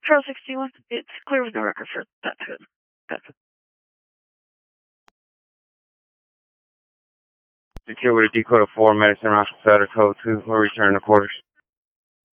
Charles 61. It's clear with no record for that too. Gotcha. Secure with a Dakota 4, Medicine Roscoe Sutter, code 2, or return to quarters.